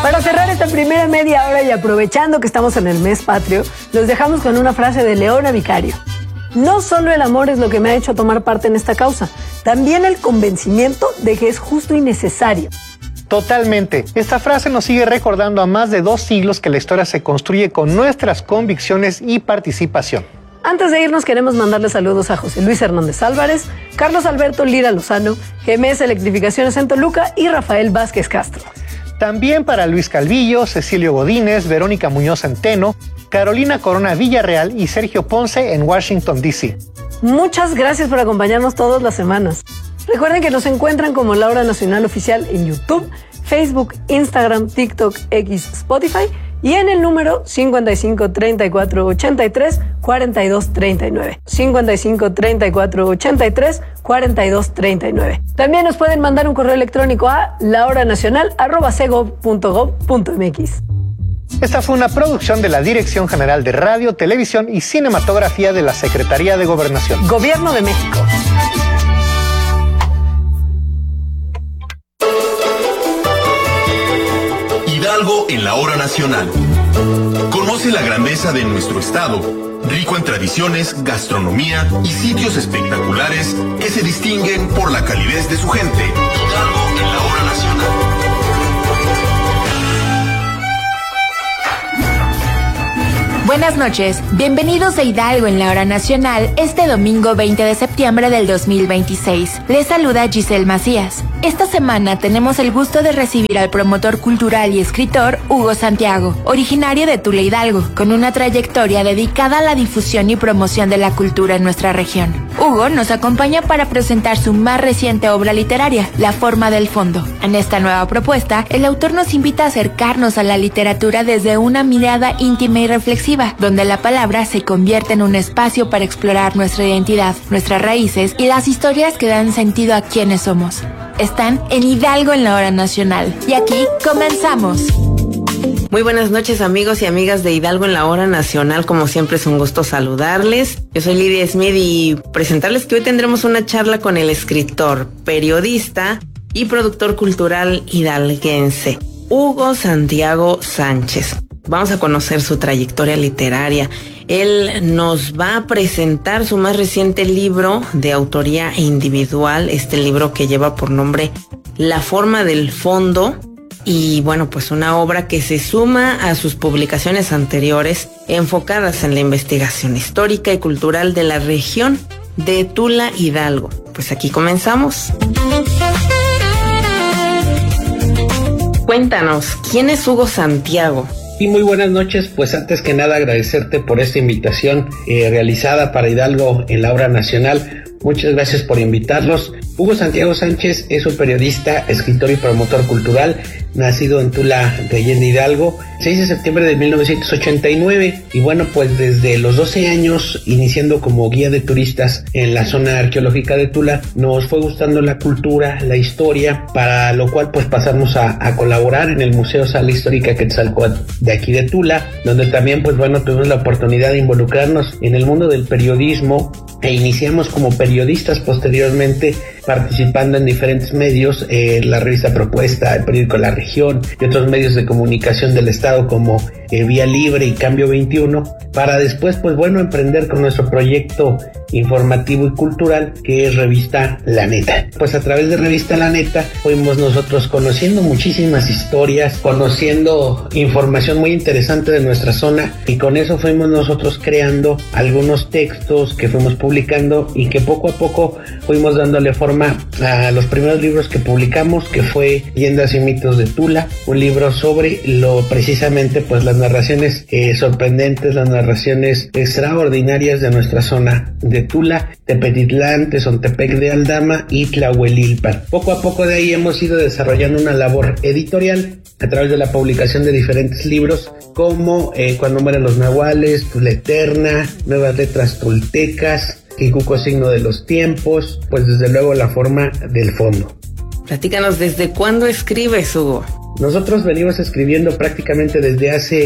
Para cerrar esta primera media hora y aprovechando que estamos en el mes patrio, los dejamos con una frase de Leona Vicario. No solo el amor es lo que me ha hecho tomar parte en esta causa, también el convencimiento de que es justo y necesario. Totalmente. Esta frase nos sigue recordando a más de 2 siglos que la historia se construye con nuestras convicciones y participación. Antes de irnos queremos mandarle saludos a José Luis Hernández Álvarez, Carlos Alberto Lira Lozano, GMS Electrificaciones en Toluca y Rafael Vázquez Castro. También para Luis Calvillo, Cecilio Godínez, Verónica Muñoz Centeno, Carolina Corona Villarreal y Sergio Ponce en Washington, D.C. Muchas gracias por acompañarnos todas las semanas. Recuerden que nos encuentran como La Hora Nacional Oficial en YouTube, Facebook, Instagram, TikTok, X, Spotify y en el número 55 34 83 42 39. 55 34 83 42 39. También nos pueden mandar un correo electrónico a lahoranacional@cegov.gov.mx. Esta fue una producción de la Dirección General de Radio, Televisión y Cinematografía de la Secretaría de Gobernación. Gobierno de México. Hidalgo en la Hora Nacional. Conoce la grandeza de nuestro estado, rico en tradiciones, gastronomía y sitios espectaculares que se distinguen por la calidez de su gente. Hidalgo en la Hora Nacional. Buenas noches, bienvenidos a Hidalgo en la Hora Nacional este domingo 20 de septiembre del 2026. Les saluda Giselle Macías. Esta semana tenemos el gusto de recibir al promotor cultural y escritor Hugo Santiago, originario de Tula, Hidalgo, con una trayectoria dedicada a la difusión y promoción de la cultura en nuestra región. Hugo nos acompaña para presentar su más reciente obra literaria, La Forma del Fondo. En esta nueva propuesta, el autor nos invita a acercarnos a la literatura desde una mirada íntima y reflexiva, donde la palabra se convierte en un espacio para explorar nuestra identidad, nuestras raíces y las historias que dan sentido a quienes somos. Están en Hidalgo en la Hora Nacional. Y aquí comenzamos. Muy buenas noches, amigos y amigas de Hidalgo en la Hora Nacional. Como siempre es un gusto saludarles. Yo soy Lidia Smith y presentarles que hoy tendremos una charla con el escritor, periodista y productor cultural hidalguense, Hugo Santiago Sánchez. Vamos a conocer su trayectoria literaria. Él nos va a presentar su más reciente libro de autoría individual, este libro que lleva por nombre La Forma del Fondo, y bueno, pues una obra que se suma a sus publicaciones anteriores enfocadas en la investigación histórica y cultural de la región de Tula, Hidalgo. Pues aquí comenzamos. Cuéntanos, ¿quién es Hugo Santiago? Y muy buenas noches, pues antes que nada agradecerte por esta invitación realizada para Hidalgo en la Hora Nacional. Muchas gracias por invitarlos. Hugo Santiago Sánchez es un periodista, escritor y promotor cultural, nacido en Tula de Allende, Hidalgo, 6 de septiembre de 1989. Y bueno, pues desde los 12 años, iniciando como guía de turistas en la zona arqueológica de Tula, nos fue gustando la cultura, la historia, para lo cual pues pasamos a colaborar en el Museo Sala Histórica Quetzalcóatl de aquí de Tula, donde también pues bueno, tuvimos la oportunidad de involucrarnos en el mundo del periodismo e iniciamos como periodistas posteriormente participando en diferentes medios, la revista Propuesta, el periódico La Región y otros medios de comunicación del estado como Vía Libre y Cambio 21, para después pues bueno emprender con nuestro proyecto informativo y cultural que es Revista La Neta. Pues a través de Revista La Neta fuimos nosotros conociendo muchísimas historias, conociendo información muy interesante de nuestra zona, y con eso fuimos nosotros creando algunos textos que fuimos publicando y que poco a poco fuimos dándole forma a los primeros libros que publicamos, que fue Leyendas y Mitos de Tula, un libro sobre precisamente pues las narraciones sorprendentes, las narraciones extraordinarias de nuestra zona de Tula, Tepetitlán, Tezontepec de Aldama y Tlahuelilpan. Poco a poco de ahí hemos ido desarrollando una labor editorial a través de la publicación de diferentes libros como Cuando mueren los nahuales, Tula Eterna, Nuevas letras toltecas, Kikuko Signo de los Tiempos, pues desde luego La Forma del Fondo. Platícanos, ¿desde cuándo escribes, Hugo? Nosotros venimos escribiendo prácticamente desde hace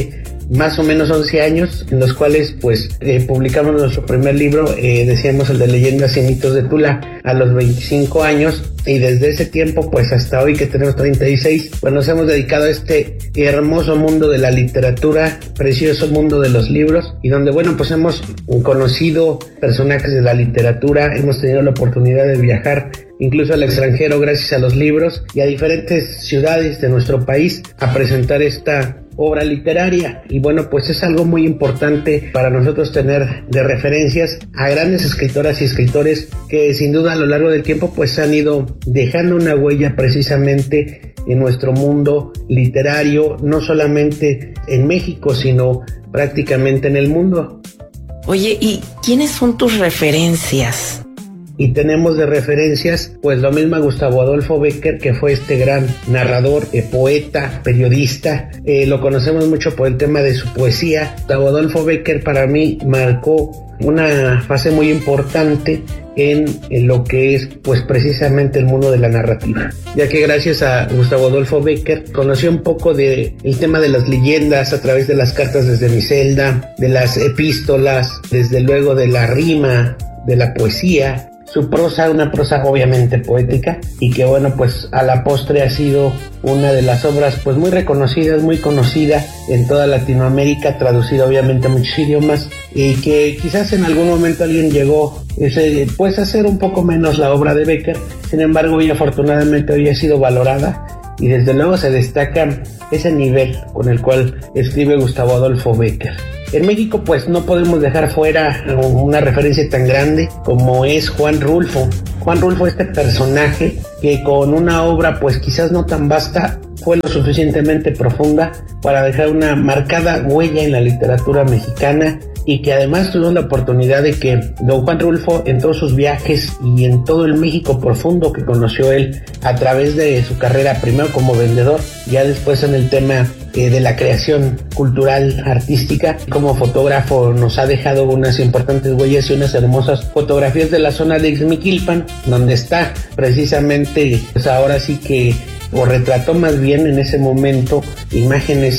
más o menos 11 años, en los cuales pues publicamos nuestro primer libro, decíamos el de Leyendas y Mitos de Tula, a los 25 años, y desde ese tiempo pues hasta hoy que tenemos 36, pues nos hemos dedicado a este hermoso mundo de la literatura, precioso mundo de los libros, y donde bueno pues hemos conocido personajes de la literatura, hemos tenido la oportunidad de viajar incluso al extranjero gracias a los libros y a diferentes ciudades de nuestro país a presentar esta obra literaria. Y bueno, pues es algo muy importante para nosotros tener de referencias a grandes escritoras y escritores que sin duda a lo largo del tiempo pues han ido dejando una huella precisamente en nuestro mundo literario, no solamente en México, sino prácticamente en el mundo. Oye, ¿y quiénes son tus referencias? Y tenemos de referencias pues lo mismo a Gustavo Adolfo Bécquer, que fue este gran narrador, poeta, periodista. Lo conocemos mucho por el tema de su poesía. Gustavo Adolfo Bécquer para mí marcó una fase muy importante en lo que es pues precisamente el mundo de la narrativa, ya que gracias a Gustavo Adolfo Bécquer conocí un poco de el tema de las leyendas a través de las cartas desde mi celda, de las epístolas, desde luego de la rima, de la poesía. Su prosa, una prosa obviamente poética, y que bueno pues a la postre ha sido una de las obras pues muy reconocidas, muy conocida en toda Latinoamérica, traducida obviamente a muchos idiomas, y que quizás en algún momento alguien llegó pues a hacer un poco menos la obra de Bécquer. Sin embargo, hoy afortunadamente hoy ha sido valorada, y desde luego se destaca ese nivel con el cual escribe Gustavo Adolfo Bécquer. En México pues no podemos dejar fuera una referencia tan grande como es Juan Rulfo. Juan Rulfo, este personaje que con una obra pues quizás no tan vasta, fue lo suficientemente profunda para dejar una marcada huella en la literatura mexicana, y que además tuvimos la oportunidad de que don Juan Rulfo, en todos sus viajes y en todo el México profundo que conoció él a través de su carrera, primero como vendedor, ya después en el tema de la creación cultural, artística, como fotógrafo, nos ha dejado unas importantes huellas y unas hermosas fotografías de la zona de Ixmiquilpan, donde está precisamente, pues ahora sí que, o retrató más bien en ese momento, imágenes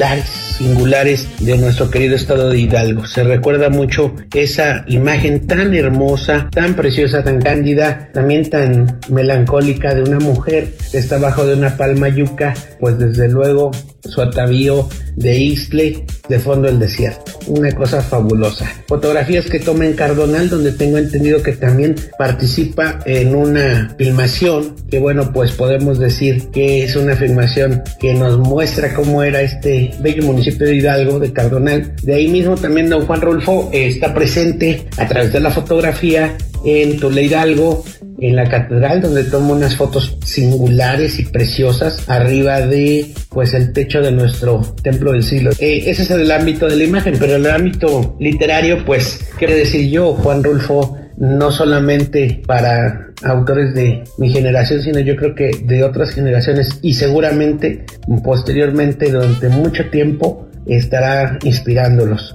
singulares de nuestro querido estado de Hidalgo. Se recuerda mucho esa imagen tan hermosa, tan preciosa, tan cándida, también tan melancólica, de una mujer que está bajo de una palma yuca, pues desde luego su atavío de Ixtle, de fondo el desierto, una cosa fabulosa. Fotografías que toma en Cardonal, donde tengo entendido que también participa en una filmación, que bueno, pues podemos decir que es una filmación que nos muestra cómo era este bello municipio de Hidalgo, de Cardonal. De ahí mismo también don Juan Rulfo está presente a través de la fotografía en Tula, Hidalgo, en la catedral, donde toma unas fotos singulares y preciosas arriba de pues el techo de nuestro templo del siglo. Ese es el ámbito de la imagen, pero el ámbito literario, pues, quiero decir yo, Juan Rulfo, no solamente para autores de mi generación, sino yo creo que de otras generaciones, y seguramente posteriormente durante mucho tiempo estará inspirándolos.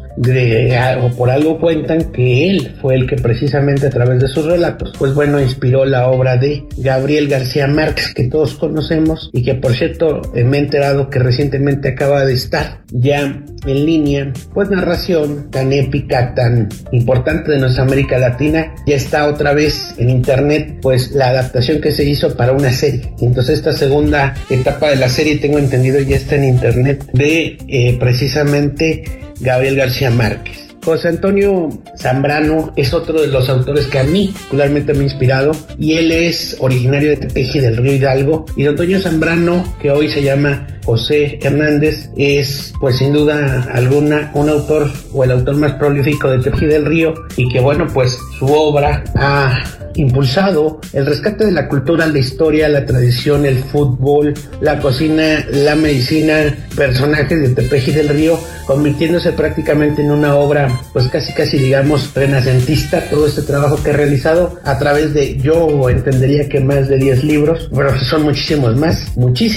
O por algo cuentan que él fue el que precisamente a través de sus relatos, pues bueno, inspiró la obra de Gabriel García Márquez, que todos conocemos, y que por cierto me he enterado que recientemente acaba de estar ya en línea, pues narración tan épica, tan importante de nuestra América Latina, ya está otra vez en internet, pues la adaptación que se hizo para una serie. Entonces esta segunda etapa de la serie, tengo entendido, ya está en internet, de precisamente Gabriel García Márquez. José Antonio Zambrano es otro de los autores que a mí particularmente me ha inspirado, y él es originario de Tepeji del Río, Hidalgo. Y don Antonio Zambrano, que hoy se llama José Hernández, es pues sin duda alguna un autor, o el autor más prolífico de Tepeji del Río, y que bueno, pues su obra ha impulsado el rescate de la cultura, la historia, la tradición, el fútbol, la cocina, la medicina, personajes de Tepeji del Río, convirtiéndose prácticamente en una obra pues casi digamos renacentista. Todo este trabajo que ha realizado a través de, yo entendería que más de 10 libros, pero son muchísimos más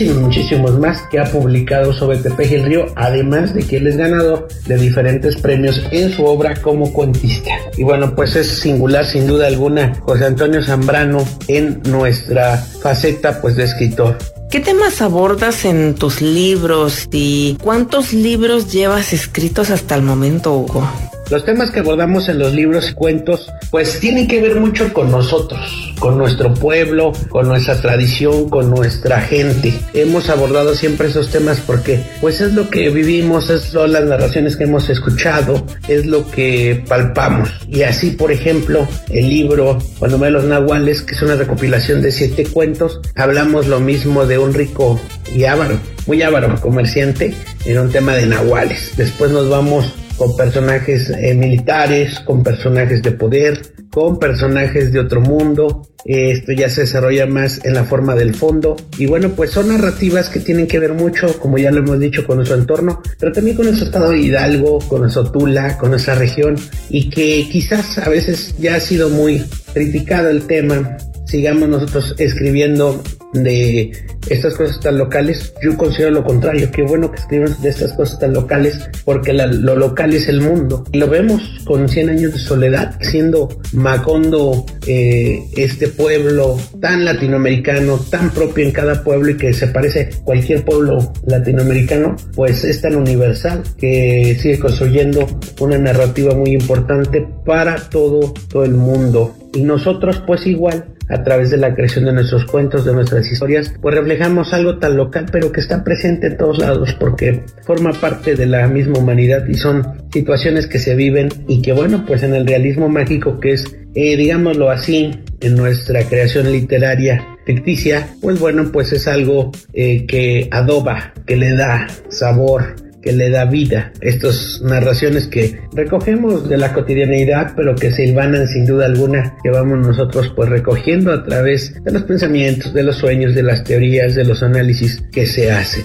que ha publicado sobre Tepeji del Río, además de que él es ganador de diferentes premios en su obra como cuentista. Y bueno, pues es singular sin duda alguna José Antonio Zambrano en nuestra faceta pues de escritor. ¿Qué temas abordas en tus libros y cuántos libros llevas escritos hasta el momento, Hugo? Los temas que abordamos en los libros y cuentos, pues tienen que ver mucho con nosotros, con nuestro pueblo, con nuestra tradición, con nuestra gente. Hemos abordado siempre esos temas porque pues es lo que vivimos, son las narraciones que hemos escuchado, es lo que palpamos. Y así, por ejemplo, el libro Cuando mueren los nahuales, que es una recopilación de 7 cuentos, hablamos lo mismo de un rico y muy avaro comerciante en un tema de nahuales. Después nos vamos con personajes militares, con personajes de poder, con personajes de otro mundo. Esto ya se desarrolla más en la forma del fondo. Y bueno, pues son narrativas que tienen que ver mucho, como ya lo hemos dicho, con nuestro entorno, pero también con nuestro estado de Hidalgo, con nuestro Tula, con nuestra región, y que quizás a veces ya ha sido muy criticado el tema. Sigamos nosotros escribiendo de estas cosas tan locales. Yo considero lo contrario, qué bueno que escribimos de estas cosas tan locales, porque lo local es el mundo. Lo vemos con 100 años de soledad, siendo Macondo este pueblo tan latinoamericano, tan propio en cada pueblo y que se parece a cualquier pueblo latinoamericano, pues es tan universal que sigue construyendo una narrativa muy importante para todo el mundo. Y nosotros pues igual, a través de la creación de nuestros cuentos, de nuestras historias, pues reflejamos algo tan local, pero que está presente en todos lados, porque forma parte de la misma humanidad y son situaciones que se viven y que bueno, pues en el realismo mágico que es, digámoslo así, en nuestra creación literaria ficticia, pues bueno, pues es algo que adoba, que le da sabor, que le da vida. Estas narraciones que recogemos de la cotidianeidad, pero que se hilvanan sin duda alguna, que vamos nosotros pues recogiendo a través de los pensamientos, de los sueños, de las teorías, de los análisis que se hacen.